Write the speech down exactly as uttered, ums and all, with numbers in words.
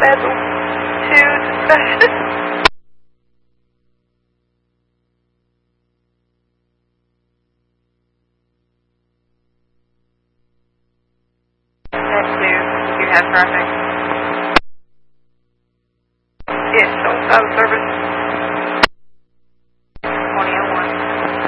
level two discussion. That two, you have traffic. Yes, on cell service.